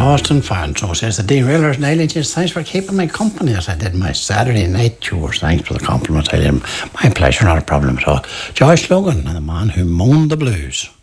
lost and found. So says the derailer's nailing. Just thanks for keeping me company as I did my Saturday night chores. Thanks for the compliment. I did. My pleasure, not a problem at all. Joyce Logan and the man who moaned the blues.